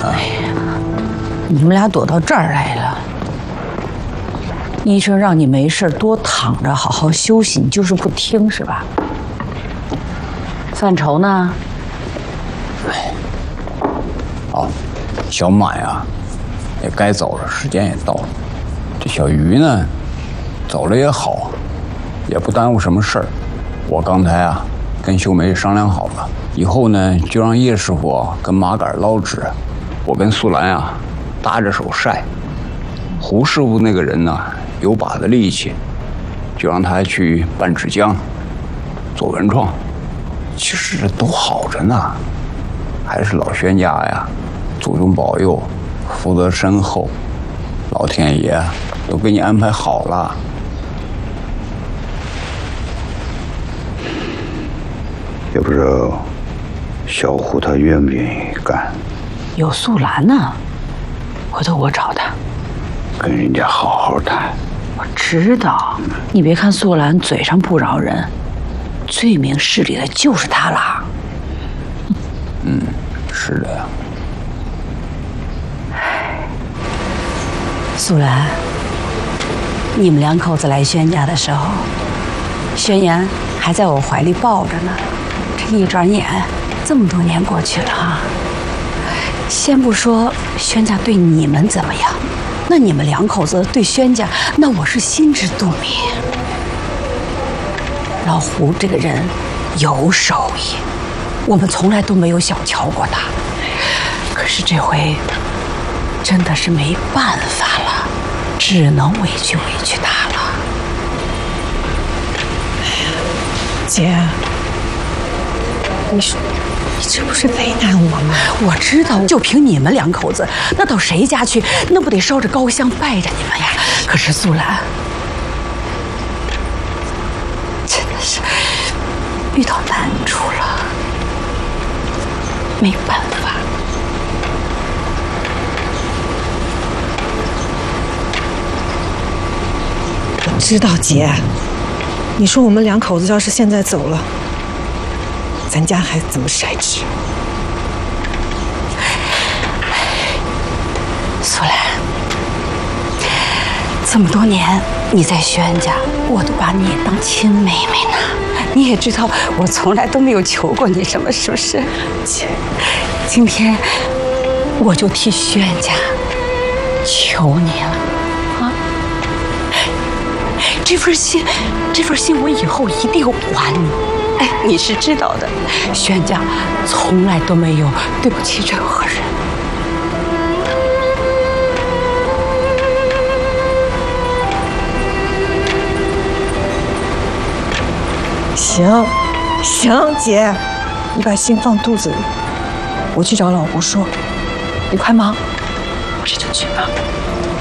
你们俩躲到这儿来了，医生让你没事多躺着，好好休息，你就是不听是吧？范畴呢？ 哦，小满呀，也该走了，时间也到了。这小鱼呢，走了也好，也不耽误什么事儿。我刚才啊，跟秀梅商量好了，以后呢，就让叶师傅跟麻杆捞纸，我跟素兰啊，搭着手晒。胡师傅那个人呢，有把子力气，就让他去办纸浆，做文创。其实这都好着呢，还是老宣家呀，祖宗保佑，福德深厚，老天爷都给你安排好了。 也不知道小胡他愿不愿意干。 有素兰呢，回头我找他， 跟人家好好谈。 我知道，你别看素兰嘴上不饶人，最明事理的就是他啦。 是的呀。 素兰，你们两口子来轩家的时候，轩言还在我怀里抱着呢。这一转眼，这么多年过去了啊。先不说轩家对你们怎么样，那你们两口子对轩家，那我是心知肚明。老胡这个人有手艺，我们从来都没有小瞧过他。可是这回真的是没办法了，只能委屈他了。 姐，你说你这不是为难我吗？ 我知道，就凭你们两口子，那到谁家去，那不得烧着高香拜着你们呀？可是素兰真的是遇到难处了，没办法。 我知道姐，你说我们两口子要是现在走了，咱家还怎么晒纸？ 素兰，这么多年你在轩家，我都把你当亲妹妹呢。你也知道，我从来都没有求过你什么，是不是？姐，今天我就替轩家求你了啊！这份心我以后一定还你。哎，你是知道的，轩家从来都没有对不起任何人。 行，姐，你把心放肚子里，我去找老胡说。你快忙，我这就去吧。